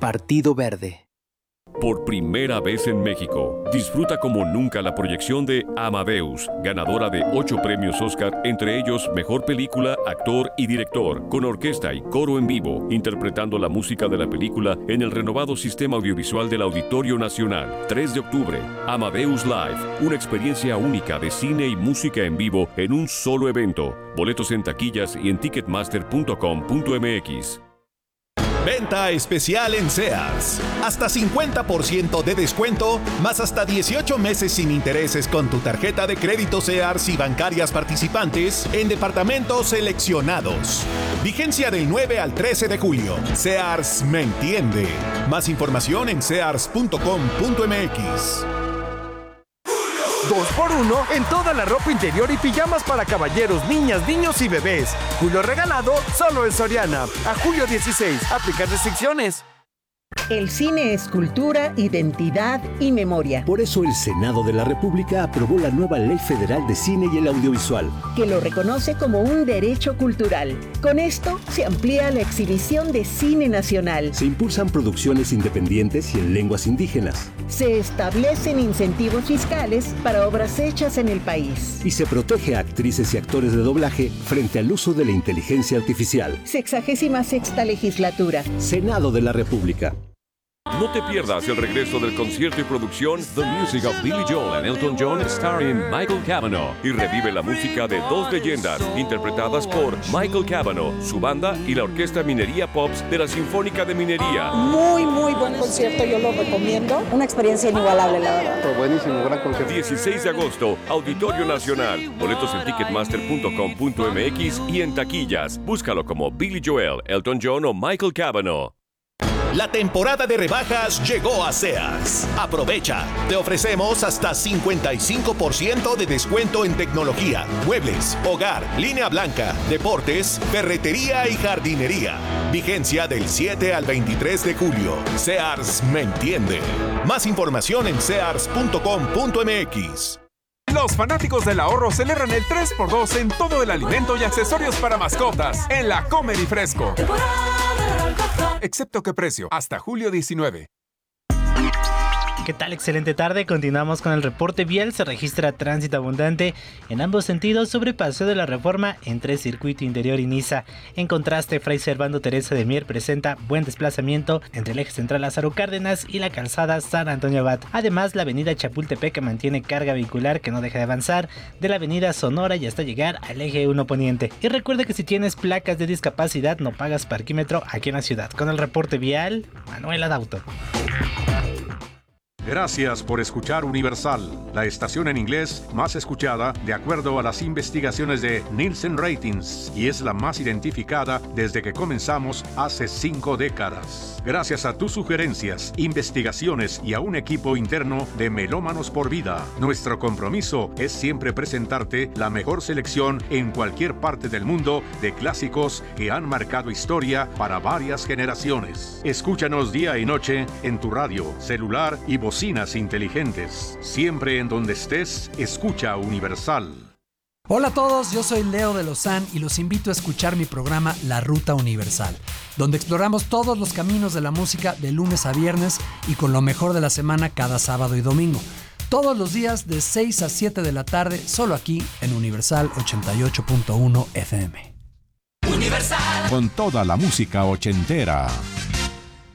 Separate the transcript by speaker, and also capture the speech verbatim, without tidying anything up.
Speaker 1: Partido Verde.
Speaker 2: Por primera vez en México, disfruta como nunca la proyección de Amadeus, ganadora de ocho premios Oscar, entre ellos Mejor Película, Actor y Director, con orquesta y coro en vivo, interpretando la música de la película en el renovado sistema audiovisual del Auditorio Nacional. tres de octubre, Amadeus Live, una experiencia única de cine y música en vivo en un solo evento. Boletos en taquillas y en ticketmaster punto com punto m x.
Speaker 3: Venta especial en Sears. Hasta cincuenta por ciento de descuento, más hasta dieciocho meses sin intereses con tu tarjeta de crédito Sears y bancarias participantes en departamentos seleccionados. Vigencia del nueve al trece de julio. Sears me entiende. Más información en sears punto com punto m x.
Speaker 4: dos por uno en toda la ropa interior y pijamas para caballeros, niñas, niños y bebés. Julio regalado solo en Soriana. A julio dieciséis. Aplicar restricciones.
Speaker 5: El cine es cultura, identidad y memoria.
Speaker 6: Por eso el Senado de la República aprobó la nueva Ley Federal de Cine y el Audiovisual,
Speaker 5: que lo reconoce como un derecho cultural. Con esto se amplía la exhibición de cine nacional.
Speaker 6: Se impulsan producciones independientes y en lenguas indígenas.
Speaker 5: Se establecen incentivos fiscales para obras hechas en el país.
Speaker 6: Y se protege a actrices y actores de doblaje frente al uso de la inteligencia artificial.
Speaker 5: Sexagésima sexta legislatura.
Speaker 6: Senado de la República.
Speaker 2: No te pierdas el regreso del concierto y producción The Music of Billy Joel and Elton John starring Michael Cavanaugh, y revive la música de dos leyendas interpretadas por Michael Cavanaugh, su banda y la Orquesta Minería Pops de la Sinfónica de Minería.
Speaker 7: Muy, muy buen concierto, yo lo recomiendo. Una experiencia inigualable, la verdad.
Speaker 8: Fue buenísimo, gran concierto.
Speaker 2: dieciséis de agosto, Auditorio Nacional. Boletos en ticketmaster punto com punto m x y en taquillas. Búscalo como Billy Joel, Elton John o Michael Cavanaugh.
Speaker 3: La temporada de rebajas llegó a Sears. Aprovecha. Te ofrecemos hasta cincuenta y cinco por ciento de descuento en tecnología, muebles, hogar, línea blanca, deportes, ferretería y jardinería. Vigencia del siete al veintitrés de julio. Sears me entiende. Más información en sears punto com punto m x.
Speaker 9: Los fanáticos del ahorro celebran el tres por dos en todo el alimento y accesorios para mascotas en la Comer y Fresco. Excepto que precio, hasta julio diecinueve.
Speaker 10: ¿Qué tal? Excelente tarde. Continuamos con el reporte vial. Se registra tránsito abundante en ambos sentidos sobre Paseo de la Reforma entre Circuito Interior y Niza. En contraste, Fray Servando Teresa de Mier presenta buen desplazamiento entre el eje central Lázaro Cárdenas y la calzada San Antonio Abad. Además, la avenida Chapultepec mantiene carga vehicular que no deja de avanzar de la avenida Sonora y hasta llegar al eje uno Poniente. Y recuerda que si tienes placas de discapacidad no pagas parquímetro aquí en la ciudad. Con el reporte vial, Manuel Adauto.
Speaker 11: Gracias por escuchar Universal, la estación en inglés más escuchada de acuerdo a las investigaciones de Nielsen Ratings, y es la más identificada desde que comenzamos hace cinco décadas. Gracias a tus sugerencias, investigaciones y a un equipo interno de Melómanos por Vida, nuestro compromiso es siempre presentarte la mejor selección en cualquier parte del mundo de clásicos que han marcado historia para varias generaciones. Escúchanos día y noche en tu radio, celular y bocinas inteligentes. Siempre en donde estés, escucha Universal.
Speaker 12: Hola a todos, yo soy Leo de Lozán y los invito a escuchar mi programa La Ruta Universal, donde exploramos todos los caminos de la música de lunes a viernes y con lo mejor de la semana cada sábado y domingo. Todos los días de seis a siete de la tarde, solo aquí en Universal ochenta y ocho punto uno F M.
Speaker 13: Universal. Con toda la música ochentera.